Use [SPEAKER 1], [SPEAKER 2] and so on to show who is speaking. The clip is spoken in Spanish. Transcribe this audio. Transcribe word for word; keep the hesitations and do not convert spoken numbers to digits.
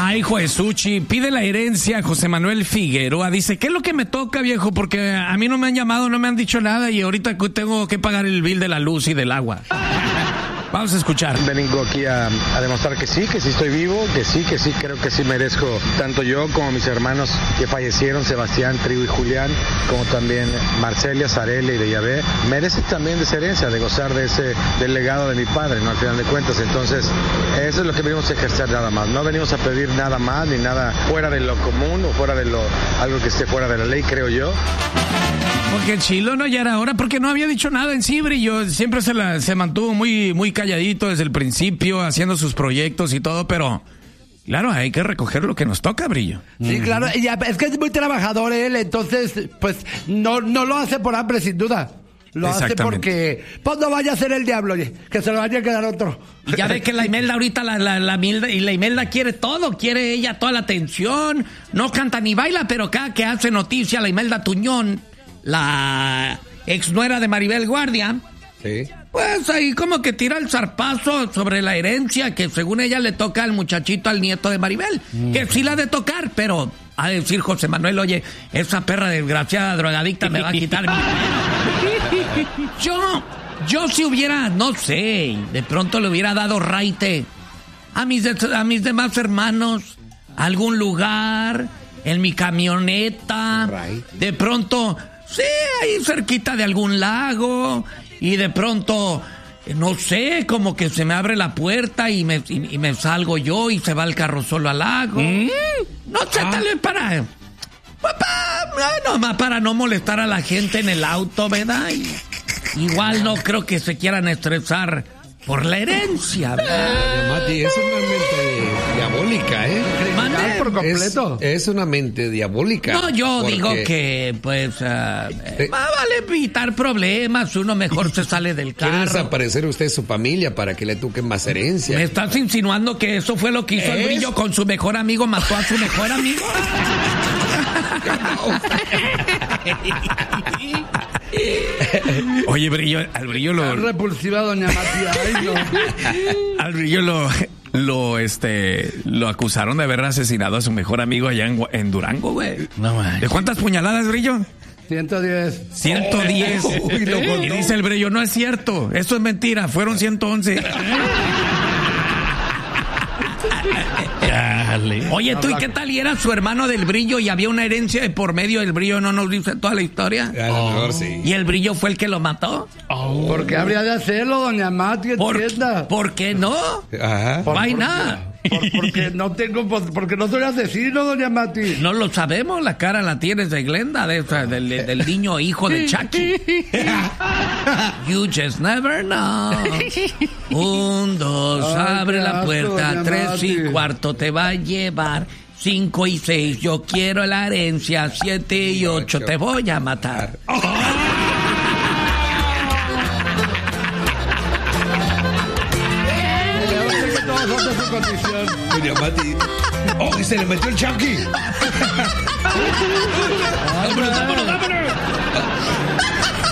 [SPEAKER 1] Ay, Josuchi, pide la herencia. José Manuel Figueroa dice, ¿qué es lo que me toca, viejo? Porque a mí no me han llamado, no me han dicho nada y ahorita tengo que pagar el bill de la luz y del agua. Vamos a escuchar.
[SPEAKER 2] Vengo aquí a, a demostrar que sí, que sí estoy vivo, que sí, que sí, creo que sí merezco, tanto yo como mis hermanos que fallecieron, Sebastián, Trigo y Julián, como también Marcelia, Sarele y de Yahvé, merecen también de esa herencia, de gozar de ese, del legado de mi padre, ¿no? Al final de cuentas. Entonces, eso es lo que venimos a ejercer nada más. No venimos a pedir nada más, ni nada fuera de lo común o fuera de lo, algo que esté fuera de la ley, creo yo.
[SPEAKER 1] Porque el Chilo no ya era hora, porque no había dicho nada en sí, Brillo. Siempre se, la, se mantuvo muy, muy calladito desde el principio, haciendo sus proyectos y todo, pero claro, hay que recoger lo que nos toca, Brillo.
[SPEAKER 3] Sí, claro, y es que es muy trabajador él, entonces, pues, no, no lo hace por hambre, sin duda. Lo hace porque, pues no vaya a ser el diablo, oye, que se lo vaya a quedar otro.
[SPEAKER 1] Y ya ve que la Imelda ahorita, la, la, la, Imelda, y la Imelda quiere todo, quiere ella toda la atención, no canta ni baila, pero cada que hace noticia la Imelda Tuñón, la ex nuera de Maribel Guardia, sí, pues ahí como que tira el zarpazo sobre la herencia que según ella le toca al muchachito, al nieto de Maribel, mm. que sí la ha de tocar, pero a decir José Manuel, oye, esa perra desgraciada drogadicta me va a quitar mi yo, yo si hubiera, no sé, de pronto le hubiera dado raite a mis, a mis demás hermanos, a algún lugar, en mi camioneta, right. De pronto, sí, ahí cerquita de algún lago, y de pronto, no sé, como que se me abre la puerta y me, y, y me salgo yo y se va el carro solo al lago. ¿Mm? No sé, ah. tal vez para... Papá, no, no, para no molestar a la gente en el auto, ¿verdad? Y, igual no creo que se quieran estresar por la herencia, ¿verdad?
[SPEAKER 4] Mati, es una mente diabólica, ¿eh?
[SPEAKER 3] ¿Mande? Por completo.
[SPEAKER 4] Es, es una mente diabólica.
[SPEAKER 1] No, yo porque... digo que, pues, uh, eh, más vale evitar problemas, uno mejor se sale del carro.
[SPEAKER 4] Quiere desaparecer usted de su familia para que le toquen más herencia.
[SPEAKER 1] ¿Me estás insinuando que eso fue lo que hizo ¿Es? el Brillo con su mejor amigo? ¿Mató a su mejor amigo? Oye, Brillo, al Brillo lo...
[SPEAKER 3] Tan repulsiva doña Matías. Ay, no.
[SPEAKER 1] Al Brillo lo... Lo, este, lo acusaron de haber asesinado a su mejor amigo allá en, en Durango, güey. No, man. ¿De cuántas puñaladas, Brillo?
[SPEAKER 3] ciento diez.
[SPEAKER 1] ciento diez. Oh, y, lo y dice el Brillo, no es cierto, esto es mentira, fueron ciento once. Oye, tú, ¿y qué tal? ¿Y era su hermano del Brillo y había una herencia de por medio del Brillo? ¿No nos dice toda la historia?
[SPEAKER 4] A lo mejor sí.
[SPEAKER 1] ¿Y el Brillo fue el que lo mató?
[SPEAKER 3] Oh. ¿Por qué habría de hacerlo, doña Mati?
[SPEAKER 1] ¿Por, ¿Por qué no?
[SPEAKER 4] Ajá.
[SPEAKER 1] Vaina.
[SPEAKER 3] Por, porque no tengo, porque no soy asesino, doña Mati.
[SPEAKER 1] No lo sabemos, la cara la tienes de Glenda, de, de, de, del niño hijo de Chucky. You just never know. Un, dos, ay, abre la puerta, asco, tres Mati. Y cuarto te va a llevar. Cinco y seis, yo quiero la herencia. Siete y ocho, te voy a matar. Oh.
[SPEAKER 4] Doña Mati. ¡Oh, y se le metió el Chucky!
[SPEAKER 1] ¡Vámonos, vámonos, vámonos!